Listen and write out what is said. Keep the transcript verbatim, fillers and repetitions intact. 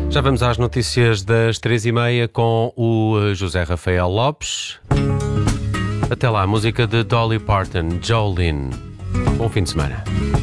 Já vamos às notícias das três e meia com o José Rafael Lopes. Até lá, a música de Dolly Parton, Jolene. Bom fim de semana.